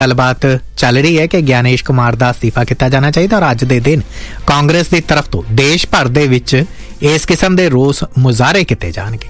गलबात चल रही है कि ज्ञानेश कुमार का अस्तीफा किया जाना चाहिए और अज के दिन कांग्रेस की तरफ तो देश भर दे विच इस किस्म के रोस मुजाहरे किए जाएंगे।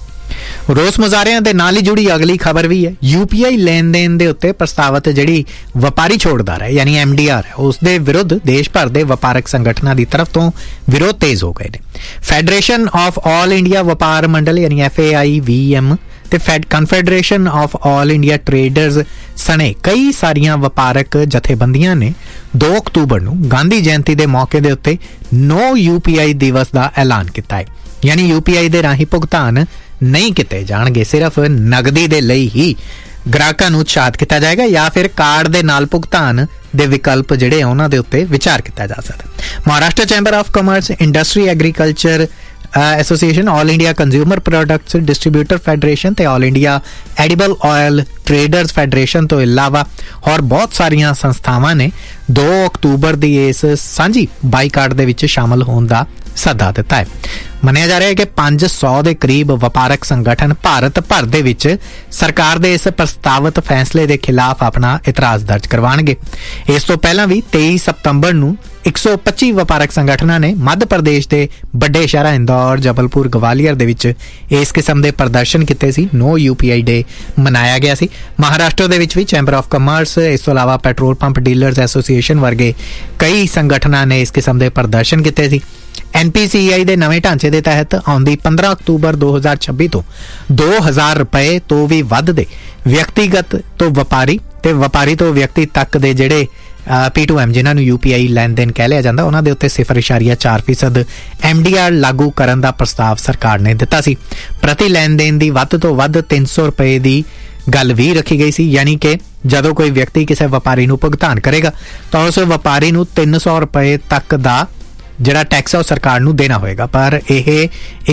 रोस मुजाहरियां दे नाल ही जुड़ी अगली खबर भी है। यूपीआई लेन देन के उत्ते प्रस्तावित जिहड़ी वपारी छोड़दार है यानी MDR है उसके विरुद्ध देश भर के वपारक संगठनों की तरफ तो विरोध तेज हो गए। फैडरेशन ऑफ ऑल इंडिया वपार मंडल यानी FAIVM ते confederation of all India traders सने कई सारियां वपारक जथेबंदियां ने 2 अक्तूबर नूं गांधी जयंती के मौके के उत्ते नो UPI दिवस का ऐलान किया है। यानी UPI दे राही भुगतान नहीं किए जाणगे, सिर्फ नगदी दे लई ही ग्राहकां नूं उत्साहित किया जाएगा या फिर कार्ड दे नाल भुगतान दे विकल्प जिहड़े उन्हां दे उत्ते विचार किया जा सकदा। Maharashtra chamber of commerce, industry, agriculture association, all India consumer products distributor federation ते all India edible oil traders federation तो इलावा और बहुत सारियां संस्थावां ने 2 अक्तूबर की इस सांझी बाईकाट दे विच शामिल होने का सदा दिता है। मनिया जा रहा है कि 500 के करीब वपारक संगठन भारत भर दे विच सरकार दे इस प्रस्तावित फैसले के खिलाफ अपना इतराज दर्ज करवाएंगे। इस तो पहला भी 23 सितंबर नूं 125 वपारक संगठनों ने मध्य प्रदेश के बड़े शहर इंदौर, जबलपुर, ग्वालियर दे विच इस किस्म के प्रदर्शन किए सी। नो UPI डे मनाया गया सी। महाराष्ट्र दे विच भी चैंबर ऑफ कॉमर्स, इस तो इलावा पेट्रोल पंप डीलर्स एसोसीएशन वर्गे कई संगठनों ने इस किस्म के प्रदर्शन किए सी। NPCI के नवे ढांचे के तहत आउंदी 15 अक्तूबर 2026 तो 2000 रुपए तो भी वध दे व्यक्तिगत तो वपारी ते वपारी तो व्यक्ति तक दे जिहड़े P2M जिन्होंने UPI लेन देन कह लिया जाता उन्होंने उत्ते 0.4% MDR लागू करने का प्रस्ताव सरकार ने दिता सी। प्रति लेन देन की वध तो वध 300 रुपए की गल भी रखी गई सी। यानी कि जदों कोई व्यक्ति किसी व्यापारी नूं भुगतान करेगा तो उस व्यापारी नूं 300 रुपए तक का जिहड़ा टैक्स है सरकार नूं देना होएगा। पर यह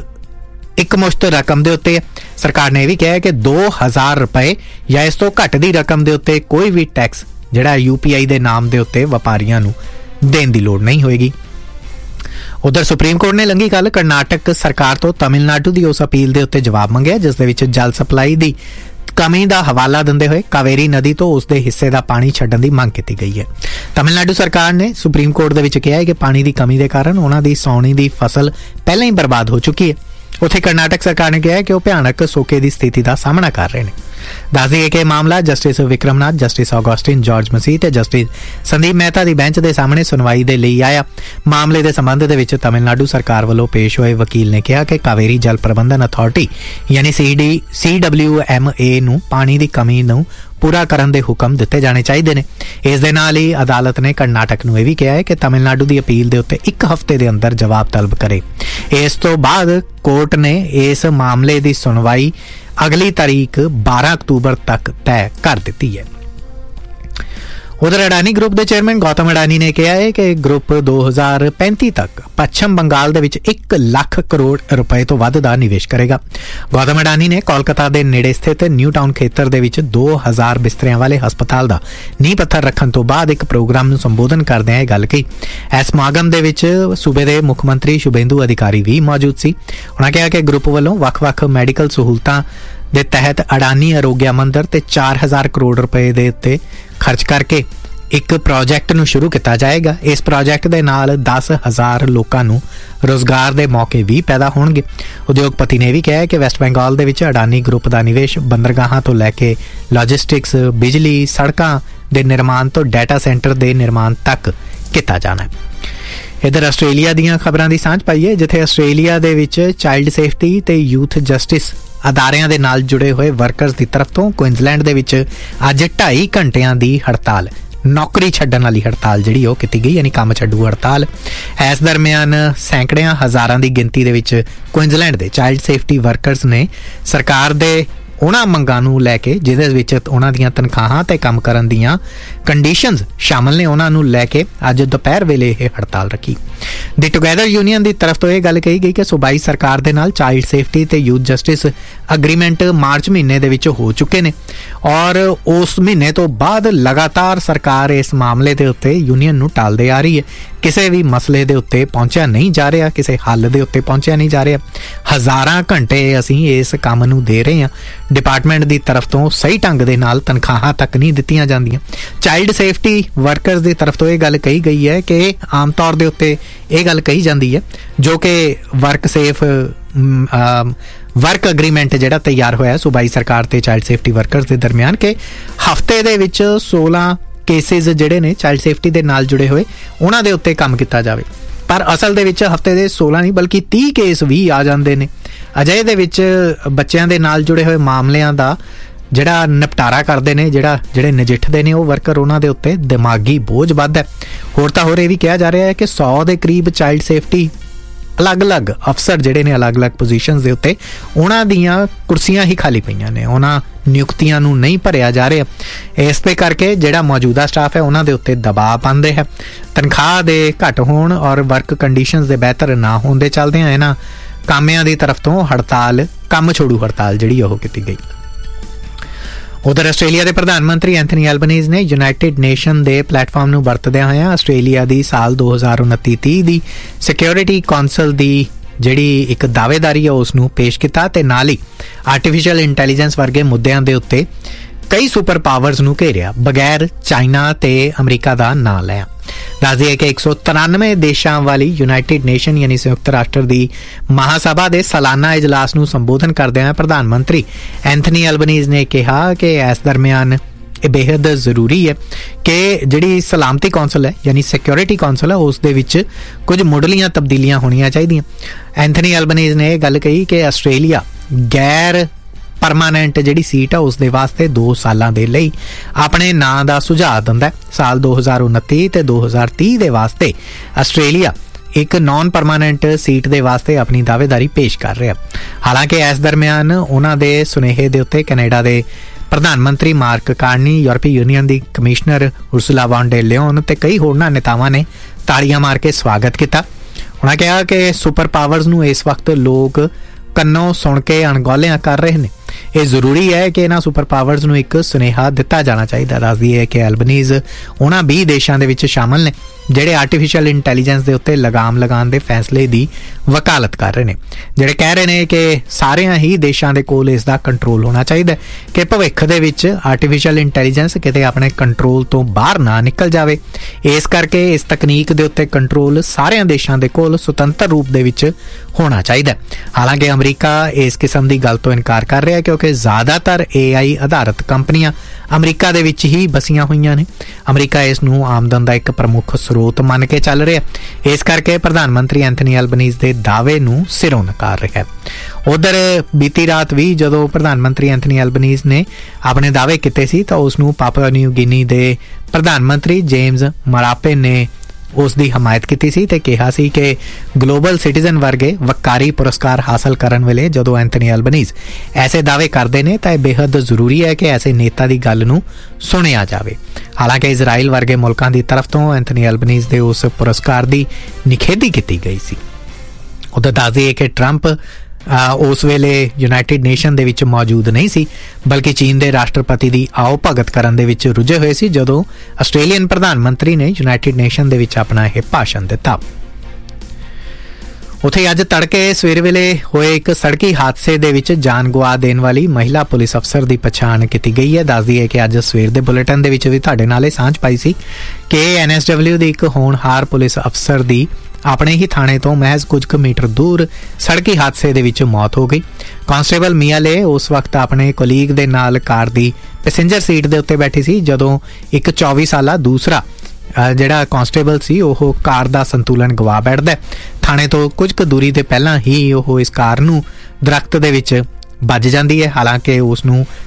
एक मुश्त रकम के उत्ते सरकार ने भी कहा है कि 2000 रुपए या इस तो घट की रकम के उत्ते कोई भी टैक्स जिहड़ा UPI के नाम के उत्ते व्यापारियों नूं देण दी लोड़ नहीं होएगी। उधर सुप्रीम कोर्ट ने लंघी कल कर्नाटक सरकार तो तमिलनाडु की उस अपील के उत्ते जवाब मंगिया जिस दे विच जल सप्लाई की कमी का हवाला दिंदे हुए कावेरी नदी तो उसके हिस्से का पानी छड्डण की मांग की गई है। तमिलनाडु सरकार ने सुप्रीम कोर्ट दे विच कहा है कि पानी की कमी के कारण उन्हां दी सौणी की फसल पहले ही बर्बाद हो चुकी है। उत्थे कर्नाटक सरकार ने कहा है कि वह भयानक सोके की स्थिति का सामना कर रहे हैं। दस दिए कि मामला justice Vikram Nath, justice Augustine George मसीह ते जस्टिस संदीप मेहता की बेंच के सामने सुनवाई के लिए आया। मामले के संबंध दे विच तमिलनाडु सरकार वालों पेश हुए वकील ने कहा कि कावेरी जल प्रबंधन अथॉरिटी यानी CWMA नूं पानी की कमी नूं पूरा करन दे हुक्म दिते जाने चाहिए ने। इस दे नाल ही अदालत ने कर्नाटक नूं यह भी कहा है कि तमिलनाडु की अपील के उत्ते 1 हफ्ते के अंदर जवाब तलब करे। इस तो बाद कोर्ट ने इस मामले की सुनवाई अगली तारीख 12 अक्तूबर तक तय कर दी है। उधर अडानी ग्रुप के चेयरमैन गौतम अडानी ने कहा है कि ग्रुप 2035 तक पश्चिम बंगाल दे विच 1 लाख करोड़ रुपए तो वध दा निवेश करेगा। गौतम अडानी ने कोलकाता के नेड़े स्थित न्यू टाउन खेतर दे विच 2000 बिस्तरियां वाले हस्पताल का नींह पत्थर रखने तो बाद एक प्रोग्राम नूं संबोधन करदे यह गल कही। इस समागम दे विच सूबे के मुख मंत्री शुभेंदु अधिकारी भी मौजूद सी। उन्होंने कहा कि ग्रुप वालों वख-वख मैडिकल सहूलतां दे तहत अडानी आरोग्य मंदिर ते 4000 करोड़ रुपए दे उत्ते खर्च करके एक प्रोजैक्ट नूं शुरू किया जाएगा। इस प्रोजैक्ट दे नाल 10,000 लोकां नूं रोजगार के मौके भी पैदा होणगे। उद्योगपति ने भी कहा है कि वैस्ट बंगाल दे विच अडानी ग्रुप का निवेश बंदरगाहां तो लैके लॉजिस्टिक्स, बिजली, सड़कां दे निर्माण तो डाटा सेंटर के निर्माण तक किया जाना है। इधर आस्ट्रेलिया दीयां खबरां दी सांझ पाईए जिथे आस्ट्रेलिया दे विच चाइल्ड सेफ्टी ते यूथ जस्टिस अदारियां दे नाल जुड़े हुए वर्कर्स की तरफ तो क्वींसलैंड दे विच अज 2.5 घंटियां की हड़ताल, नौकरी छड्डण वाली हड़ताल जिहड़ी ओह कीती गई यानी काम छड्डू हड़ताल। इस दरम्यान सैकड़ियां हज़ारां की गिनती दे विच क्वींसलैंड के चाइल्ड सेफ्टी वर्कर्स ने सरकार दे उन्हां मंगां नूं लैके जिहदे विच उन्हां दीयां तनखाहां ते काम करन दीयां कंडीशनस शामिल ने उन्हां नूं लैके अज दोपहर वेले यह हड़ताल रखी। ਦੀ ਟੂਗੈਦਰ ਯੂਨੀਅਨ ਦੀ ਤਰਫ ਤੋਂ ਇਹ ਗੱਲ ਕਹੀ ਗਈ ਕਿ ਸੂਬਾਈ ਸਰਕਾਰ ਦੇ ਨਾਲ ਚਾਈਲਡ ਸੇਫਟੀ ਤੇ ਯੂਥ ਜਸਟਿਸ ਅਗਰੀਮੈਂਟ ਮਾਰਚ ਮਹੀਨੇ ਦੇ ਵਿੱਚ ਹੋ ਚੁੱਕੇ ਨੇ ਔਰ ਉਸ ਮਹੀਨੇ ਤੋਂ ਬਾਅਦ ਲਗਾਤਾਰ ਸਰਕਾਰ ਇਸ ਮਾਮਲੇ ਦੇ ਉੱਤੇ ਯੂਨੀਅਨ ਨੂੰ ਟਾਲਦੇ ਆ ਰਹੀ ਹੈ। ਕਿਸੇ ਵੀ ਮਸਲੇ ਦੇ ਉੱਤੇ ਪਹੁੰਚਿਆ ਨਹੀਂ ਜਾ ਰਿਹਾ, ਕਿਸੇ ਹੱਲ ਦੇ ਉੱਤੇ ਪਹੁੰਚਿਆ ਨਹੀਂ ਜਾ ਰਿਹਾ। ਹਜ਼ਾਰਾਂ ਘੰਟੇ ਅਸੀਂ ਇਸ ਕੰਮ ਨੂੰ ਦੇ ਰਹੇ ਹਾਂ। ਡਿਪਾਰਟਮੈਂਟ ਦੀ ਤਰਫ ਤੋਂ ਸਹੀ ਢੰਗ ਦੇ ਨਾਲ ਤਨਖਾਹਾਂ ਤੱਕ ਨਹੀਂ ਦਿੱਤੀਆਂ ਜਾਂਦੀਆਂ। ਚਾਈਲਡ ਸੇਫਟੀ ਵਰਕਰਸ ਦੀ ਤਰਫ ਤੋਂ ਇਹ ਗੱਲ ਕਹੀ ਗਈ ਹੈ ਕਿ ਆਮ ਤੌਰ ਦੇ ਉੱਤੇ ਇਹ ਗੱਲ ਕਹੀ ਜਾਂਦੀ ਹੈ ਜੋ ਕਿ ਵਰਕ ਅਗਰੀਮੈਂਟ ਜਿਹੜਾ ਤਿਆਰ ਹੋਇਆ ਸੂਬਾਈ ਸਰਕਾਰ ਤੇ ਚਾਈਲਡ ਸੇਫਟੀ ਵਰਕਰਸ ਦੇ ਦਰਮਿਆਨ ਕਿ ਹਫ਼ਤੇ ਦੇ ਵਿੱਚ 16 ਕੇਸਿਸ ਜਿਹੜੇ ਨੇ ਚਾਈਲਡ ਸੇਫਟੀ ਦੇ ਨਾਲ ਜੁੜੇ ਹੋਏ ਉਹਨਾਂ ਦੇ ਉੱਤੇ ਕੰਮ ਕੀਤਾ ਜਾਵੇ। ਪਰ ਅਸਲ ਦੇ ਵਿੱਚ ਹਫ਼ਤੇ ਦੇ 16 ਨਹੀਂ ਬਲਕਿ 30 ਕੇਸ ਵੀ ਆ ਜਾਂਦੇ ਨੇ। ਅਜਿਹੇ ਦੇ ਵਿੱਚ ਬੱਚਿਆਂ ਦੇ ਨਾਲ ਜੁੜੇ ਹੋਏ ਮਾਮਲਿਆਂ ਦਾ ਜਿਹੜਾ ਨਿਪਟਾਰਾ ਕਰਦੇ ਨੇ, ਜਿਹੜੇ ਨਜਿੱਠਦੇ ਨੇ ਉਹ ਵਰਕਰ, ਉਹਨਾਂ ਦੇ ਉੱਤੇ ਦਿਮਾਗੀ ਬੋਝ ਵੱਧ ਹੈ। ਹੋਰ ਤਾਂ ਹੋਰ ਇਹ ਵੀ ਕਿਹਾ ਜਾ ਰਿਹਾ ਹੈ ਕਿ 100 ਦੇ ਕਰੀਬ ਚਾਈਲਡ ਸੇਫਟੀ ਅਲੱਗ-ਅਲੱਗ ਅਫਸਰ ਜਿਹੜੇ ਨੇ ਅਲੱਗ-ਅਲੱਗ ਪੋਜੀਸ਼ਨਸ ਦੇ ਉੱਤੇ ਉਹਨਾਂ ਦੀਆਂ ਕੁਰਸੀਆਂ ਹੀ ਖਾਲੀ ਪਈਆਂ ਨੇ, ਉਹਨਾਂ ਨਿਯੁਕਤੀਆਂ ਨੂੰ ਨਹੀਂ ਭਰਿਆ ਜਾ ਰਿਹਾ। ਇਸ ਦੇ ਕਰਕੇ ਜਿਹੜਾ ਮੌਜੂਦਾ ਸਟਾਫ ਹੈ ਉਹਨਾਂ ਦੇ ਉੱਤੇ ਦਬਾਅ ਪਾਉਂਦੇ ਹੈ। ਤਨਖਾਹ ਦੇ ਘੱਟ ਹੋਣ ਔਰ ਵਰਕ ਕੰਡੀਸ਼ਨਸ ਦੇ ਬਿਹਤਰ ਨਾ ਹੋਣ ਦੇ ਚੱਲਦਿਆਂ ਇਹਨਾਂ ਕਾਮਿਆਂ ਦੀ ਤਰਫ ਤੋਂ ਹੜਤਾਲ, ਕੰਮ ਛੋੜੂ ਹੜਤਾਲ ਜਿਹੜੀ ਉਹ ਕੀਤੀ ਗਈ। ਉਧਰ ਆਸਟ੍ਰੇਲੀਆ ਦੇ ਪ੍ਰਧਾਨ ਮੰਤਰੀ ਐਂਥਨੀ ਐਲਬਨੀਜ਼ ਨੇ ਯੂਨਾਈਟਿਡ ਨੇਸ਼ਨ ਦੇ ਪਲੇਟਫਾਰਮ ਨੂੰ ਵਰਤਦਿਆਂ ਹੋਇਆਂ ਆਸਟ੍ਰੇਲੀਆ ਦੀ ਸਾਲ 2029-30 ਦੀ ਸਿਕਿਉਰਿਟੀ ਕੌਂਸਲ ਦੀ ਜਿਹੜੀ ਇੱਕ ਦਾਅਵੇਦਾਰੀ ਹੈ ਉਸ ਨੂੰ ਪੇਸ਼ ਕੀਤਾ ਤੇ ਨਾਲ ਹੀ ਆਰਟੀਫਿਸ਼ੀਅਲ ਇੰਟੈਲੀਜੈਂਸ ਵਰਗੇ ਮੁੱਦਿਆਂ ਦੇ ਉੱਤੇ ਕਈ ਸੁਪਰ ਪਾਵਰਸ ਨੂੰ ਘੇਰਿਆ ਬਗੈਰ ਚਾਈਨਾ ਤੇ ਅਮਰੀਕਾ ਦਾ ਨਾਂ ਲਿਆ। ਦੱਸਦੀ ਹੈ ਕਿ 193 ਦੇਸ਼ਾਂ ਵਾਲੀ ਯੂਨਾਈਟਿਡ ਨੇਸ਼ਨ ਯਾਨੀ ਸੰਯੁਕਤ ਰਾਸ਼ਟਰ ਦੀ ਮਹਾਸਭਾ ਦੇ ਸਾਲਾਨਾ ਇਜਲਾਸ ਨੂੰ ਸੰਬੋਧਨ ਕਰਦਿਆਂ ਪ੍ਰਧਾਨ ਮੰਤਰੀ ਐਂਥਨੀ ਐਲਬਨੀਜ਼ ਨੇ ਕਿਹਾ ਕਿ ਇਸ ਦਰਮਿਆਨ ਇਹ ਬੇਹੱਦ ਜ਼ਰੂਰੀ ਹੈ ਕਿ ਜਿਹੜੀ ਸਲਾਮਤੀ ਕੌਂਸਲ ਹੈ ਯਾਨੀ ਸਿਕਿਉਰਿਟੀ ਕੌਂਸਲ ਹੈ ਉਸ ਦੇ ਵਿੱਚ ਕੁਝ ਮੁੱਢਲੀਆਂ ਤਬਦੀਲੀਆਂ ਹੋਣੀਆਂ ਚਾਹੀਦੀਆਂ। ਐਂਥਨੀ ਐਲਬਨੀਜ਼ ਨੇ ਇਹ ਗੱਲ ਕਹੀ ਕਿ ਆਸਟ੍ਰੇਲੀਆ ਗੈਰ ਪਰਮਾਨੈਂਟ ਜਿਹੜੀ ਸੀਟ ਆ ਉਸ ਦੇ ਵਾਸਤੇ 2 ਸਾਲਾਂ ਦੇ ਲਈ ਆਪਣੇ ਨਾਂ ਦਾ ਸੁਝਾਅ ਦਿੰਦਾ। ਸਾਲ 2029 ਤੇ 2030 ਦੇ ਵਾਸਤੇ ਆਸਟ੍ਰੇਲੀਆ ਇੱਕ ਨਾਨ ਪਰਮਾਨੈਂਟ ਸੀਟ ਦੇ ਵਾਸਤੇ ਆਪਣੀ ਦਾਅਵੇਦਾਰੀ ਪੇਸ਼ ਕਰ ਰਿਹਾ। ਹਾਲਾਂਕਿ ਇਸ ਦਰਮਿਆਨ ਉਹਨਾਂ ਦੇ ਸੁਨੇਹੇ ਦੇ ਉੱਤੇ ਕੈਨੇਡਾ ਦੇ ਪ੍ਰਧਾਨ ਮੰਤਰੀ ਮਾਰਕ ਕਾਰਨੀ, ਯੂਰਪੀ ਯੂਨੀਅਨ ਦੀ ਕਮਿਸ਼ਨਰ ਉਰਸੁਲਾ ਵਾਨ ਡਰ ਲਿਓਨ ਤੇ ਕਈ ਹੋਰਨਾਂ ਨੇਤਾਵਾਂ ਨੇ ਤਾੜੀਆਂ ਮਾਰ ਕੇ ਸਵਾਗਤ ਕੀਤਾ। ਉਹਨਾਂ ਕਿਹਾ ਕਿ ਸੁਪਰ ਪਾਵਰਸ ਨੂੰ ਇਸ ਵਕਤ ਲੋਕ ਕੰਨੋਂ ਸੁਣ ਕੇ ਅਣਗੌਲਿਆਂ ਕਰ ਰਹੇ ਨੇ। ਇਹ ਜ਼ਰੂਰੀ ਹੈ ਕਿ ਇਹਨਾਂ ਸੁਪਰ ਪਾਵਰਸ ਨੂੰ ਇੱਕ ਸੁਨੇਹਾ ਦਿੱਤਾ ਜਾਣਾ ਚਾਹੀਦਾ। ਦੱਸਦੀ ਹੈ ਕਿ ਐਲਬਨੀਜ਼ ਉਹਨਾਂ 20 ਦੇਸ਼ਾਂ ਦੇ ਵਿੱਚ ਸ਼ਾਮਲ ਨੇ ਜਿਹੜੇ ਆਰਟੀਫਿਸ਼ੀਅਲ ਇੰਟੈਲੀਜੈਂਸ ਦੇ ਉੱਤੇ ਲਗਾਮ ਲਗਾਉਣ ਦੇ ਫੈਸਲੇ ਦੀ ਵਕਾਲਤ ਕਰ ਰਹੇ ਨੇ, ਜਿਹੜੇ ਕਹਿ ਰਹੇ ਨੇ ਕਿ ਸਾਰਿਆਂ ਹੀ ਦੇਸ਼ਾਂ ਦੇ ਕੋਲ ਇਸ ਦਾ ਕੰਟਰੋਲ ਹੋਣਾ ਚਾਹੀਦਾ ਕਿ ਭਵਿੱਖ ਦੇ ਵਿੱਚ ਆਰਟੀਫਿਸ਼ੀਅਲ ਇੰਟੈਲੀਜੈਂਸ ਕਿਤੇ ਆਪਣੇ ਕੰਟਰੋਲ ਤੋਂ ਬਾਹਰ ਨਾ ਨਿਕਲ ਜਾਵੇ। ਇਸ ਕਰਕੇ ਇਸ ਤਕਨੀਕ ਦੇ ਉੱਤੇ ਕੰਟਰੋਲ ਸਾਰਿਆਂ ਦੇਸ਼ਾਂ ਦੇ ਕੋਲ ਸੁਤੰਤਰ ਰੂਪ ਦੇ ਵਿੱਚ ਹੋਣਾ ਚਾਹੀਦਾ। ਹਾਲਾਂਕਿ ਅਮਰੀਕਾ ਇਸ ਕਿਸਮ ਦੀ ਗੱਲ ਤੋਂ ਇਨਕਾਰ ਕਰ ਰਿਹਾ ਕਿਉਂਕਿ ਜ਼ਿਆਦਾਤਰ AI ਆਧਾਰਿਤ ਕੰਪਨੀਆਂ ਅਮਰੀਕਾ ਦੇ ਵਿੱਚ ਹੀ ਬਸੀਆਂ ਹੋਈਆਂ ਨੇ। ਅਮਰੀਕਾ ਇਸ ਨੂੰ ਆਮਦਨ ਦਾ ਇੱਕ ਪ੍ਰਮੁੱਖ ਸਰੋਤ ਮੰਨ ਕੇ ਚੱਲ ਰਿਹਾ। ਇਸ ਕਰਕੇ ਪ੍ਰਧਾਨ ਮੰਤਰੀ ਐਂਥਨੀ ਐਲਬਨੀਜ਼ ਦੇ ਦਾਅਵੇ ਨੂੰ ਸਿਰੋਂ ਨਕਾਰ ਰਿਹਾ ਹੈ। ਉਧਰ ਬੀਤੀ ਰਾਤ ਵੀ ਜਦੋਂ ਪ੍ਰਧਾਨ ਮੰਤਰੀ ਐਂਥਨੀ ਐਲਬਨੀਜ਼ ਨੇ ਆਪਣੇ ਦਾਅਵੇ ਕੀਤੇ ਸੀ ਤਾਂ ਉਸ ਨੂੰ ਪਾਪੂਆ ਨਿਊ ਗਿਨੀ ਦੇ ਪ੍ਰਧਾਨ ਮੰਤਰੀ ਜੇਮਸ ਮਰਾਪੇ ਨੇ ਉਸ ਦੀ ਹਮਾਇਤ ਕੀਤੀ ਸੀ ਤੇ ਕਿਹਾ ਸੀ ਕਿ ਗਲੋਬਲ ਸਿਟੀਜ਼ਨ ਵਰਗੇ ਵੱਕਾਰੀ ਪੁਰਸਕਾਰ ਹਾਸਲ ਕਰਨ ਵੇਲੇ ਜਦੋਂ ਐਂਥਨੀ ਐਲਬਨੀਜ਼ ਐਸੇ ਦਾਅਵੇ ਕਰਦੇ ਨੇ ਤਾਂ ਇਹ ਬੇਹੱਦ ਜ਼ਰੂਰੀ ਹੈ ਕਿ ਐਸੇ ਨੇਤਾ ਦੀ ਗੱਲ ਨੂੰ ਸੁਣਿਆ ਜਾਵੇ। ਹਾਲਾਂਕਿ ਇਜ਼ਰਾਈਲ ਵਰਗੇ ਮੁਲਕਾਂ ਦੀ ਤਰਫ ਤੋਂ ਐਂਥਨੀ ਐਲਬਨੀਜ਼ ਦੇ ਉਸ ਪੁਰਸਕਾਰ ਦੀ ਨਿਖੇਧੀ ਕੀਤੀ ਗਈ ਸੀ। ਉਦੋਂ ਦੱਸਦੀ ਹੈ ਕਿ ਟਰੰਪ ਉਸ ਵੇਲੇ ਯੂਨਾਈਟਿਡ ਨੇਸ਼ਨ ਦੇ ਵਿੱਚ ਮੌਜੂਦ ਨਹੀਂ ਸੀ ਬਲਕਿ ਚੀਨ ਦੇ ਰਾਸ਼ਟਰਪਤੀ ਦੀ ਆਓ ਭਗਤ ਕਰਨ ਦੇ ਵਿੱਚ ਰੁੱਝੇ ਹੋਏ ਸੀ ਜਦੋਂ ਆਸਟ੍ਰੇਲੀਅਨ ਪ੍ਰਧਾਨ ਮੰਤਰੀ ਨੇ ਯੂਨਾਈਟਿਡ ਨੇਸ਼ਨ ਦੇ ਵਿੱਚ ਆਪਣਾ ਇਹ ਭਾਸ਼ਣ ਦਿੱਤਾ। ਉੱਥੇ ਅੱਜ ਤੜਕੇ ਸਵੇਰ ਵੇਲੇ ਹੋਏ ਇੱਕ ਸੜਕੀ ਹਾਦਸੇ ਦੇ ਵਿੱਚ ਜਾਨ ਗਵਾ ਦੇਣ ਵਾਲੀ ਮਹਿਲਾ ਪੁਲਿਸ ਅਫਸਰ ਦੀ ਪਛਾਣ ਕੀਤੀ ਗਈ ਹੈ। ਦੱਸਦੀ ਹੈ ਕਿ ਅੱਜ ਸਵੇਰ ਦੇ ਬੁਲੇਟਿਨ ਦੇ ਵਿੱਚ ਵੀ ਤੁਹਾਡੇ ਨਾਲ ਇਹ ਸਾਂਝ ਪਾਈ ਸੀ ਕਿ NSW ਦੀ ਇੱਕ ਹੋਣਹਾਰ ਪੁਲਿਸ ਅਫਸਰ ਦੀ ਆਪਣੇ ਹੀ ਥਾਣੇ ਤੋਂ ਮਹਿਜ਼ ਕੁਝ ਕੁ ਮੀਟਰ ਦੂਰ ਸੜਕੀ ਹਾਦਸੇ ਦੇ ਵਿੱਚ ਮੌਤ ਹੋ ਗਈ। ਕਾਂਸਟੇਬਲ ਮੀਆਲੇ ਉਸ ਵਕਤ ਆਪਣੇ ਕੋਲੀਗ ਦੇ ਨਾਲ ਕਾਰ ਦੀ ਪੈਸੇਂਜਰ ਸੀਟ ਦੇ ਉੱਤੇ ਬੈਠੀ ਸੀ ਜਦੋਂ ਇੱਕ 24 ਸਾਲਾ ਦੂਸਰਾ ਜਿਹੜਾ ਕਾਂਸਟੇਬਲ ਸੀ ਉਹ ਕਾਰ ਦਾ ਸੰਤੁਲਨ ਗਵਾ ਬੈਠਦਾ। ਥਾਣੇ ਤੋਂ ਕੁਝ ਕੁ ਦੂਰੀ ਤੇ ਪਹਿਲਾਂ ਹੀ ਉਹ ਇਸ ਕਾਰ ਨੂੰ ਦਰਖਤ ਦੇ ਵਿੱਚ ਵੱਜ ਜਾਂਦੀ ਹੈ। ਹਾਲਾਂਕਿ ਉਸ ਨੂੰ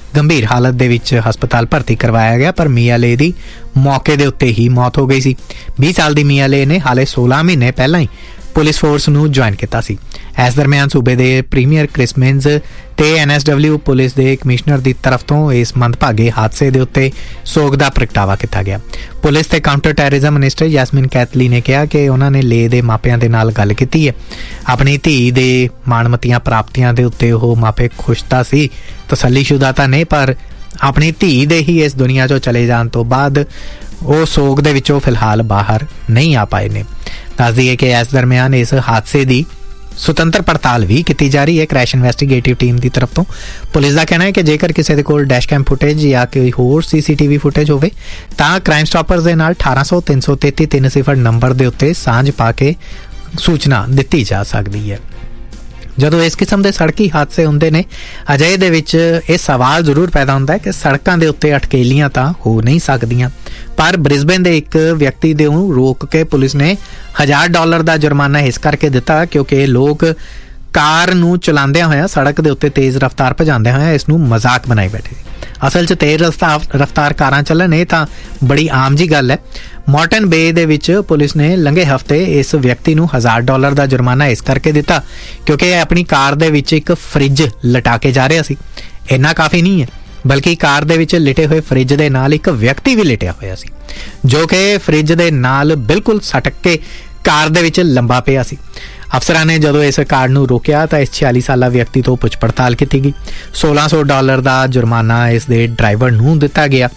ਗੰਭੀਰ ਹਾਲਤ ਦੇ ਵਿੱਚ ਹਸਪਤਾਲ ਭਰਤੀ ਕਰਵਾਇਆ ਗਿਆ, ਪਰ ਮੀਆਂ ਲੇ ਦੀ ਮੌਕੇ ਦੇ ਉੱਤੇ ਹੀ ਮੌਤ ਹੋ ਗਈ ਸੀ। 20 ਸਾਲ ਦੀ ਮੀਆਂ ਲੇ ਨੇ ਹਾਲੇ 16 ਮਹੀਨੇ ਪਹਿਲਾਂ ਹੀ ਪੁਲਿਸ ਫੋਰਸ ਨੂੰ ਜੁਆਇਨ ਕੀਤਾ ਸੀ। ਇਸ ਦਰਮਿਆਨ ਸੂਬੇ ਦੇ ਪ੍ਰੀਮੀਅਰ ਕ੍ਰਿਸ ਮਿੰਜ਼ ਤੇ NSW ਪੁਲਿਸ ਦੇ ਕਮਿਸ਼ਨਰ ਦੀ ਤਰਫ ਤੋਂ ਇਸ ਮੰਦਭਾਗੇ ਹਾਦਸੇ ਦੇ ਉੱਤੇ ਸੋਗ ਦਾ ਪ੍ਰਗਟਾਵਾ ਕੀਤਾ ਗਿਆ। ਪੁਲਿਸ ਤੇ ਕਾਊਂਟਰ ਟੈਰਰਿਜ਼ਮ ਮਿਨਿਸਟਰ ਯਾਸਮੀਨ ਕੈਥਲੀ ਨੇ ਕਿਹਾ ਕਿ ਉਹਨਾਂ ਨੇ ਲੇ ਦੇ ਮਾਪਿਆਂ ਦੇ ਨਾਲ ਗੱਲ ਕੀਤੀ ਹੈ। ਆਪਣੀ ਧੀ ਦੇ ਮਾਣਮੱਤੀਆਂ ਪ੍ਰਾਪਤੀਆਂ ਦੇ ਉੱਤੇ ਉਹ ਮਾਪੇ ਖੁਸ਼ ਤਾਂ ਸੀ, ਤਸੱਲੀਸ਼ੁਦਾ ਤਾਂ ਨਹੀਂ, ਪਰ ਆਪਣੀ ਧੀ ਦੇ ਹੀ ਇਸ ਦੁਨੀਆ 'ਚੋਂ ਚਲੇ ਜਾਣ ਤੋਂ ਬਾਅਦ ਉਹ ਸੋਗ ਦੇ ਵਿੱਚੋਂ ਫਿਲਹਾਲ ਬਾਹਰ ਨਹੀਂ ਆ ਪਾਏ ਨੇ। ਦੱਸ ਦਈਏ ਕਿ ਇਸ ਦਰਮਿਆਨ ਇਸ ਹਾਦਸੇ ਦੀ ਸੁਤੰਤਰ ਪੜਤਾਲ ਵੀ ਕੀਤੀ ਜਾ ਰਹੀ ਹੈ ਕ੍ਰੈਸ਼ ਇਨਵੈਸਟੀਗੇਟਿਵ ਟੀਮ ਦੀ ਤਰਫ ਤੋਂ। ਪੁਲਿਸ ਦਾ ਕਹਿਣਾ ਹੈ ਕਿ ਜੇਕਰ ਕਿਸੇ ਦੇ ਕੋਲ ਡੈਸ਼ ਕੈਮ ਫੁਟੇਜ ਜਾਂ ਕੋਈ ਹੋਰ CCTV ਫੁਟੇਜ ਹੋਵੇ ਤਾਂ ਕ੍ਰਾਈਮ ਸਟਾਪਰਸ ਦੇ ਨਾਲ 1800 333 30 ਨੰਬਰ ਦੇ ਉੱਤੇ ਸਾਂਝ ਪਾ ਕੇ ਸੂਚਨਾ ਦਿੱਤੀ ਜਾ ਸਕਦੀ ਹੈ। ਜਦੋਂ ਇਸ ਕਿਸਮ ਦੇ ਸੜਕੀ ਹਾਦਸੇ ਹੁੰਦੇ ਨੇ, ਅਜਿਹੇ ਦੇ ਵਿੱਚ ਇਹ ਸਵਾਲ ਜ਼ਰੂਰ ਪੈਦਾ ਹੁੰਦਾ ਹੈ ਕਿ ਸੜਕਾਂ ਦੇ ਉੱਤੇ ਅਟਕੇਲੀਆਂ ਤਾਂ ਹੋ ਨਹੀਂ ਸਕਦੀਆਂ, ਪਰ ਬ੍ਰਿਸਬੇਨ ਦੇ ਇੱਕ ਵਿਅਕਤੀ ਦੇ ਨੂੰ ਰੋਕ ਕੇ ਪੁਲਿਸ ਨੇ $1000 ਦਾ ਜੁਰਮਾਨਾ ਇਸ ਕਰਕੇ ਦਿੱਤਾ ਕਿਉਂਕਿ ਲੋਕ ਕਾਰ ਨੂੰ ਚਲਾਉਂਦਿਆਂ ਹੋਇਆਂ ਸੜਕ ਦੇ ਉੱਤੇ ਤੇਜ਼ ਰਫ਼ਤਾਰ ਭਜਾਉਂਦੇ ਹੋਇਆਂ ਇਸ ਨੂੰ ਮਜ਼ਾਕ ਬਣਾਈ ਬੈਠੇ। ਅਸਲ 'ਚ ਤੇਜ਼ ਰਫ਼ਤਾਰ ਕਾਰਾਂ ਚੱਲਣ ਇਹ ਤਾਂ ਬੜੀ ਆਮ ਜੀ ਗੱਲ ਹੈ। ਮੌਰਟਨ ਬੇ ਦੇ ਵਿੱਚ ਪੁਲਿਸ ਨੇ ਲੰਘੇ ਹਫ਼ਤੇ ਇਸ ਵਿਅਕਤੀ ਨੂੰ $1000 ਦਾ ਜੁਰਮਾਨਾ ਇਸ ਕਰਕੇ ਦਿੱਤਾ ਕਿਉਂਕਿ ਇਹ ਆਪਣੀ ਕਾਰ ਦੇ ਵਿੱਚ ਇੱਕ ਫਰਿੱਜ ਲਟਾ ਕੇ ਜਾ ਰਿਹਾ ਸੀ। ਇੰਨਾ ਕਾਫੀ ਨਹੀਂ ਹੈ, ਬਲਕਿ ਕਾਰ ਦੇ ਵਿੱਚ ਲਿਟੇ ਹੋਏ ਫਰਿੱਜ ਦੇ ਨਾਲ ਇੱਕ ਵਿਅਕਤੀ ਵੀ ਲਿਟਿਆ ਹੋਇਆ ਸੀ ਜੋ ਕਿ ਫਰਿੱਜ ਦੇ ਨਾਲ ਬਿਲਕੁਲ ਸਟਕ ਕੇ ਕਾਰ ਦੇ ਵਿੱਚ ਲੰਬਾ ਪਿਆ ਸੀ। ਅਫਸਰਾਂ ਨੇ ਜਦੋਂ ਇਸ ਕਾਰ ਨੂੰ ਰੋਕਿਆ ਤਾਂ ਇਸ 46 ਸਾਲਾ ਵਿਅਕਤੀ ਤੋਂ ਪੁੱਛ ਪੜਤਾਲ ਕੀਤੀ ਗਈ। $1600 ਦਾ ਜੁਰਮਾਨਾ ਇਸ ਦੇ ਡਰਾਈਵਰ ਨੂੰ ਦਿੱਤਾ ਗਿਆ,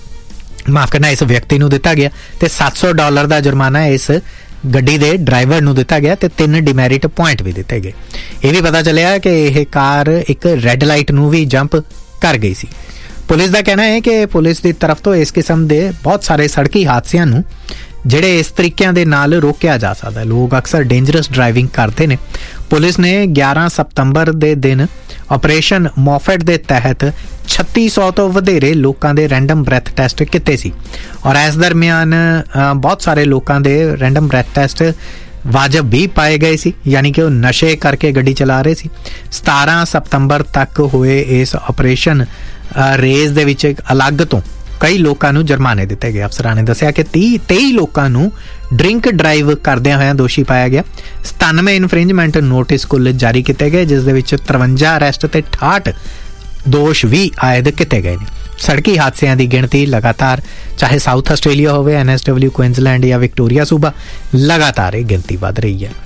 ਮਾਫ ਕਰਨਾ ਇਸ ਵਿਅਕਤੀ ਨੂੰ ਦਿੱਤਾ ਗਿਆ, ਤੇ $700 ਦਾ ਜੁਰਮਾਨਾ ਇਸ ਗੱਡੀ ਦੇ ਡਰਾਈਵਰ ਨੂੰ ਦਿੱਤਾ ਗਿਆ ਤੇ 3 ਡਿਮੈਰਿਟ ਪੁਆਇੰਟ ਵੀ ਦਿੱਤੇ ਗਏ। ਇਹ ਵੀ ਪਤਾ ਚੱਲਿਆ ਕਿ ਇਹ ਕਾਰ ਇੱਕ ਰੈੱਡ ਲਾਈਟ ਨੂੰ ਵੀ ਜੰਪ ਕਰ ਗਈ ਸੀ। ਪੁਲਿਸ ਦਾ ਕਹਿਣਾ ਹੈ ਕਿ ਪੁਲਿਸ ਦੀ ਤਰਫ ਤੋਂ ਇਸ ਕਿਸਮ ਦੇ ਬਹੁਤ ਸਾਰੇ ਸੜਕੀ ਹਾਦਸਿਆਂ ਨੂੰ ਜਿਹੜੇ ਇਸ ਤਰੀਕਿਆਂ ਦੇ ਨਾਲ ਰੋਕਿਆ ਜਾ ਸਕਦਾ। ਲੋਕ ਅਕਸਰ ਡੇਂਜਰਸ ਡਰਾਈਵਿੰਗ ਕਰਦੇ ਨੇ। ਪੁਲਿਸ ਨੇ 11 ਸਤੰਬਰ ਦੇ ਦਿਨ ਆਪਰੇਸ਼ਨ ਮੌਫੈਟ ਦੇ ਤਹਿਤ 3600 ਤੋਂ ਵਧੇਰੇ ਲੋਕਾਂ ਦੇ ਰੈਂਡਮ ਬ੍ਰੈਥ ਟੈਸਟ ਕੀਤੇ ਸੀ ਔਰ ਇਸ ਦਰਮਿਆਨ ਬਹੁਤ ਸਾਰੇ ਲੋਕਾਂ ਦੇ ਰੈਂਡਮ ਬ੍ਰੈਥ ਟੈਸਟ ਵਾਜਬ ਵੀ ਪਾਏ ਗਏ ਸੀ, ਯਾਨੀ ਕਿ ਉਹ ਨਸ਼ੇ ਕਰਕੇ ਗੱਡੀ ਚਲਾ ਰਹੇ ਸੀ। 17 ਸਤੰਬਰ ਤੱਕ ਹੋਏ ਇਸ ਆਪਰੇਸ਼ਨ ਰੇਸ ਦੇ ਵਿੱਚ ਅਲੱਗ ਤੋਂ ਕਈ ਲੋਕਾਂ ਨੂੰ ਜੁਰਮਾਨੇ ਦਿੱਤੇ ਗਏ। ਅਫਸਰਾਂ ਨੇ ਦੱਸਿਆ ਕਿ 23 ਲੋਕਾਂ ਨੂੰ ਡਰਿੰਕ ਡਰਾਈਵ ਕਰਦਿਆਂ ਹੋਇਆਂ ਦੋਸ਼ੀ ਪਾਇਆ ਗਿਆ। 97 ਇਨਫ੍ਰਿੰਜਮੈਂਟ ਨੋਟਿਸ ਕੁੱਲ ਜਾਰੀ ਕੀਤੇ ਗਏ, ਜਿਸ ਦੇ ਵਿੱਚ 53 ਅਰੈਸਟ ਤੇ 68 ਦੋਸ਼ ਵੀ ਆਇਦ ਕੀਤੇ ਗਏ ਨੇ। ਸੜਕੀ ਹਾਦਸਿਆਂ ਦੀ ਗਿਣਤੀ ਲਗਾਤਾਰ, ਚਾਹੇ ਸਾਊਥ ਆਸਟ੍ਰੇਲੀਆ ਹੋਵੇ, NSW ਕੁਇਨਜ਼ਲੈਂਡ ਜਾਂ ਵਿਕਟੋਰੀਆ ਸੂਬਾ, ਲਗਾਤਾਰ ਇਹ ਗਿਣਤੀ ਵੱਧ ਰਹੀ ਹੈ।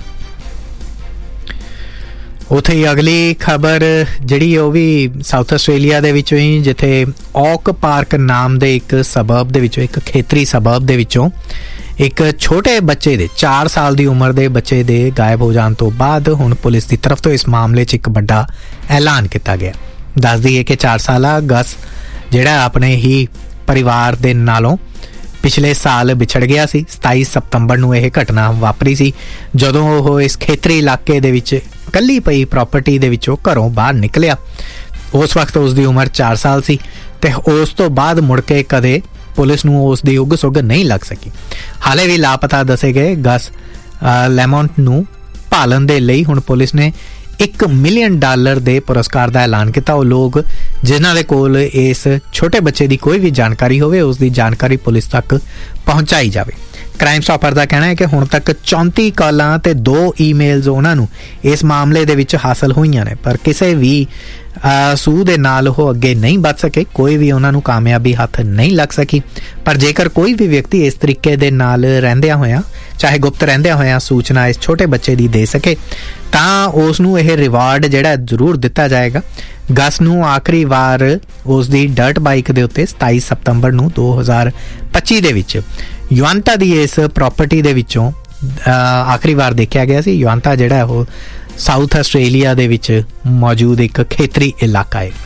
ਉੱਥੇ ਹੀ ਅਗਲੀ ਖਬਰ ਜਿਹੜੀ ਉਹ ਵੀ ਸਾਊਥ ਆਸਟ੍ਰੇਲੀਆ ਦੇ ਵਿੱਚੋਂ ਹੀ, ਜਿੱਥੇ ਔਕ ਪਾਰਕ ਨਾਮ ਦੇ ਇੱਕ ਸਬਰਬ ਦੇ ਵਿੱਚੋਂ, ਇੱਕ ਖੇਤਰੀ ਸਬਰਬ ਦੇ ਵਿੱਚੋਂ ਇੱਕ ਛੋਟੇ ਬੱਚੇ ਦੇ 4 ਸਾਲ ਦੀ ਉਮਰ ਦੇ ਬੱਚੇ ਦੇ ਗਾਇਬ ਹੋ ਜਾਣ ਤੋਂ ਬਾਅਦ ਹੁਣ ਪੁਲਿਸ ਦੀ ਤਰਫ ਤੋਂ ਇਸ ਮਾਮਲੇ 'ਚ ਇੱਕ ਵੱਡਾ ਐਲਾਨ ਕੀਤਾ ਗਿਆ। ਦੱਸ ਦਈਏ ਕਿ 4 ਸਾਲਾ ਗਸ ਜਿਹੜਾ ਆਪਣੇ ਹੀ ਪਰਿਵਾਰ ਦੇ ਨਾਲੋਂ ਪਿਛਲੇ ਸਾਲ ਵਿਛੜ ਗਿਆ ਸੀ। 27 ਸਤੰਬਰ ਨੂੰ ਇਹ ਘਟਨਾ ਵਾਪਰੀ ਸੀ ਜਦੋਂ ਉਹ ਇਸ ਖੇਤਰੀ ਇਲਾਕੇ ਦੇ ਵਿੱਚ ਕੱਲੀ ਪਈ ਪ੍ਰਾਪਰਟੀ ਦੇ ਵਿੱਚੋਂ ਘਰੋਂ ਬਾਹਰ ਨਿਕਲਿਆ। ਉਸ ਵਕਤ ਉਸ ਦੀ ਉਮਰ 4 ਸਾਲ ਸੀ ਤੇ ਉਸ ਤੋਂ ਬਾਅਦ ਮੁੜ ਕੇ ਕਦੇ ਪੁਲਿਸ ਨੂੰ ਉਸ ਦੀ ਉੱਗ ਸੁੱਗ ਨਹੀਂ ਲੱਗ ਸਕੀ। ਹਾਲੇ ਵੀ ਲਾਪਤਾ ਦੱਸੇ ਗਏ ਗਸ ਲੈਮੌਂਟ ਨੂੰ ਭਾਲਣ ਦੇ ਲਈ ਹੁਣ ਪੁਲਿਸ ਨੇ $1 ਮਿਲੀਅਨ ਦੇ ਪੁਰਸਕਾਰ ਦਾ ਐਲਾਨ ਕੀਤਾ। ਉਹ ਲੋਕ ਜਿਨ੍ਹਾਂ ਦੇ ਕੋਲ ਇਸ ਛੋਟੇ ਬੱਚੇ ਦੀ ਕੋਈ ਵੀ ਜਾਣਕਾਰੀ ਹੋਵੇ, ਉਸ ਦੀ ਜਾਣਕਾਰੀ ਪੁਲਿਸ ਤੱਕ ਪਹੁੰਚਾਈ ਜਾਵੇ। ਕ੍ਰਾਈਮ ਸਟਾਪਰ ਦਾ ਕਹਿਣਾ ਹੈ ਕਿ ਹੁਣ ਤੱਕ 34 ਕਾਲਾਂ ਤੇ 2 ਈਮੇਲਸ ਉਹਨਾਂ ਨੂੰ ਇਸ ਮਾਮਲੇ ਦੇ ਵਿੱਚ ਹਾਸਲ ਹੋਈਆਂ ਨੇ, ਪਰ ਕਿਸੇ ਵੀ ਸੂਹ ਦੇ ਨਾਲ ਉਹ ਅੱਗੇ ਨਹੀਂ ਵੱਧ ਸਕੇ। ਕੋਈ ਵੀ ਉਹਨਾਂ ਨੂੰ ਕਾਮਯਾਬੀ ਹੱਥ ਨਹੀਂ ਲੱਗ ਸਕੀ। ਪਰ ਜੇਕਰ ਕੋਈ ਵੀ ਵਿਅਕਤੀ ਇਸ ਤਰੀਕੇ ਦੇ ਨਾਲ ਰਹਿੰਦਿਆਂ ਹੋਇਆਂ, ਚਾਹੇ ਗੁਪਤ ਰਹਿੰਦਿਆਂ ਹੋਇਆਂ, ਸੂਚਨਾ ਇਸ ਛੋਟੇ ਬੱਚੇ ਦੀ ਦੇ ਸਕੇ ਤਾਂ ਉਸ ਨੂੰ ਇਹ ਰਿਵਾਰਡ ਜਿਹੜਾ ਜ਼ਰੂਰ ਦਿੱਤਾ ਜਾਏਗਾ। ਗਸ ਨੂੰ ਆਖਰੀ ਵਾਰ ਉਸ ਦੀ ਡਰਟ ਬਾਈਕ ਦੇ ਉੱਤੇ 27 ਸਤੰਬਰ ਨੂੰ 2025 ਦੇ ਵਿੱਚ ਯੂਆਂਟਾ ਦੀ ਇਸ ਪ੍ਰਾਪਰਟੀ ਦੇ ਵਿੱਚੋਂ ਆਖਰੀ ਵਾਰ ਦੇਖਿਆ ਗਿਆ ਸੀ। ਯੂਆਂਟਾ ਜਿਹੜਾ ਉਹ ਸਾਊਥ ਆਸਟ੍ਰੇਲੀਆ ਦੇ ਵਿੱਚ ਮੌਜੂਦ ਇੱਕ ਖੇਤਰੀ ਇਲਾਕਾ ਹੈ।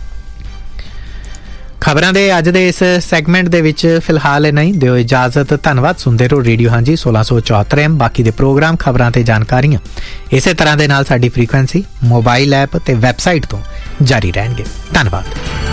ਖਬਰਾਂ ਦੇ ਅੱਜ ਦੇ ਇਸ ਸੈਗਮੈਂਟ ਦੇ ਵਿੱਚ ਫਿਲਹਾਲ ਨਹੀਂ, ਦਿਓ ਇਜਾਜ਼ਤ। ਧੰਨਵਾਦ। ਸੁਣਦੇ ਰਹੋ ਰੇਡੀਓ ਹਾਂਜੀ 1674 M। ਬਾਕੀ ਦੇ ਪ੍ਰੋਗਰਾਮ, ਖਬਰਾਂ ਤੇ ਜਾਣਕਾਰੀਆਂ ਇਸੇ ਤਰ੍ਹਾਂ ਦੇ ਨਾਲ ਸਾਡੀ ਫ੍ਰੀਕੁਐਂਸੀ, ਮੋਬਾਈਲ ਐਪ ਤੇ ਵੈਬਸਾਈਟ ਤੋਂ ਜਾਰੀ ਰਹਿਣਗੇ। ਧੰਨਵਾਦ।